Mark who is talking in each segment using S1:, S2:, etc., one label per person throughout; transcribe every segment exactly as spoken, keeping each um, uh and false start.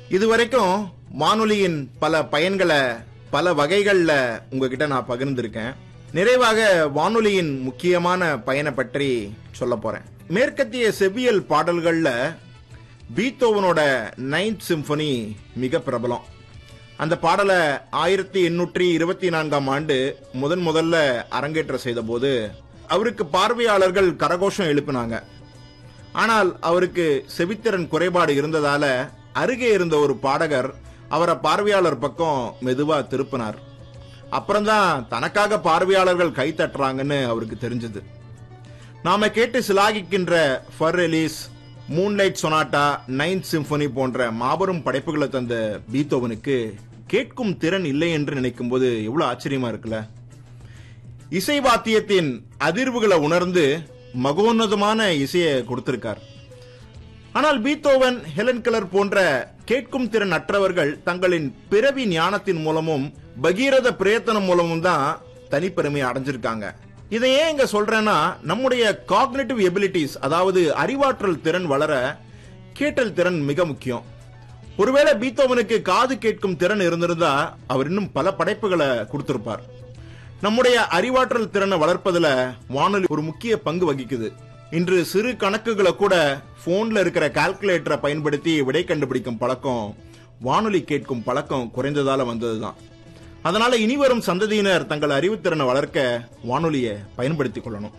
S1: இதுவரைக்கும் வானொலியின் பல பயன்களை பல வகைகள்ல உங்ககிட்ட நான் பகிர்ந்திருக்கேன். நிறைவாக வானொலியின் முக்கியமான பயனை பற்றி சொல்ல போறேன். மேற்கத்திய செவ்வியல் பாடல்கள்ல பீத்தோவனோட நைன்த் சிம்பனி மிக பிரபலம். அந்த பாடலை ஆயிரத்தி எண்ணூற்றி இருபத்தி நான்காம் ஆண்டு முதன் முதல்ல அரங்கேற்ற செய்த போது அவருக்கு பார்வையாளர்கள் கரகோஷம் எழுப்பினாங்க. ஆனால் அவருக்கு செவித்திறன் குறைபாடு இருந்ததால அருகே இருந்த ஒரு பாடகர் அவரை பார்வையாளர் பக்கம் மெதுவா திருப்பினார். அப்புறம்தான் தனக்காக பார்வையாளர்கள் கை தட்டுறாங்கன்னு அவருக்கு தெரிஞ்சது. நாம கேட்டு சிலாகிக்கின்ற ஃபர் Ellis, moonlight sonata, ninth symphony போன்ற மாபெரும் படைப்புகளை தந்த பீத்தோவனுக்கு கேட்கும் திறன் இல்லை என்று நினைக்கும் போது எவ்வளவு ஆச்சரியமா இருக்குல்ல. இசை வாத்தியத்தின் அதிர்வுகளை உணர்ந்து மகோன்னதமான இசையை கொடுத்திருக்கார். ஆனால் பீத்தோவன், ஹெலன் கெலர் போன்ற கேட்கும் திறன் அற்றவர்கள் தங்களின் பிறவி ஞானத்தின் மூலமும் பகீரத பிரயத்தனம் மூலமும் தான் தனிப்பெருமை அடைஞ்சிருக்காங்க. இதை ஏன் இங்க சொல்றேன்னா, நம்முடைய காக்னிட்டிவ் எபிலிட்டிஸ், அதாவது அறிவாற்றல் திறன் வளர கேட்டல் திறன் மிக முக்கியம். ஒருவேளை பீத்தோவனுக்கு காது கேட்கும் திறன் இருந்திருந்தா அவர் இன்னும் பல படைப்புகளை கொடுத்திருப்பார். நம்முடைய அறிவாற்றல் திறனை வளர்ப்பதுல வானொலி ஒரு முக்கிய பங்கு வகிக்குது. இன்று சிறு கணக்குகளை கூட போன்ல இருக்கிற கால்குலேட்டரை பயன்படுத்தி விடை கண்டுபிடிக்கும் பழக்கம், வானொலி கேட்கும் பழக்கம் குறைந்ததால வந்ததுதான். அதனால இனிவரும் சந்ததியினர் தங்கள் அறிவுத்திறனை வளர்க்க வானொலியை பயன்படுத்திக் கொள்ளணும்.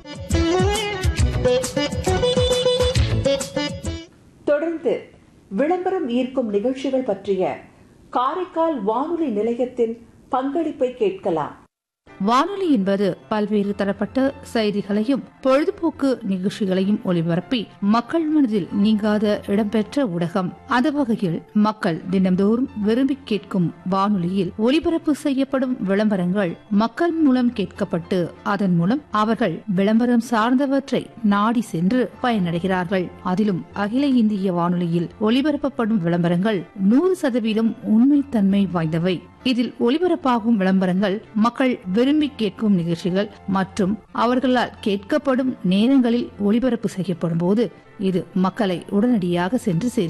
S2: தொடர்ந்து விளம்பரம் ஈர்க்கும் நிகழ்ச்சிகள் பற்றிய காரைக்கால் வானொலி நிலையத்தின் பங்களிப்பை கேட்கலாம்.
S3: வானொலி என்பது பல்வேறு தரப்பட்ட செய்திகளையும் பொழுதுபோக்கு நிகழ்ச்சிகளையும் ஒலிபரப்பி மக்கள் மனதில் நீங்காத இடம்பெற்ற ஊடகம். அந்த வகையில் மக்கள் தினம்தோறும் விரும்பி கேட்கும் வானொலியில் ஒலிபரப்பு செய்யப்படும் விளம்பரங்கள் மக்கள் மூலம் கேட்கப்பட்டு அதன் மூலம் அவர்கள் விளம்பரம் சார்ந்தவற்றை நாடி சென்று பயனடைகிறார்கள். அதிலும் அகில இந்திய வானொலியில் ஒலிபரப்பப்படும் விளம்பரங்கள் நூறு சதவீதம் உண்மைத்தன்மை வாய்ந்தவை. இதில் ஒலிபரப்பாகும் விளம்பரங்கள் மக்கள் விரும்பி கேட்கும் நிகழ்ச்சிகள் மற்றும் அவர்களால் கேட்கப்படும் நேரங்களில் ஒலிபரப்பு செய்யப்படும் போது இது மக்களை உடனடியாக சென்று சேரும்.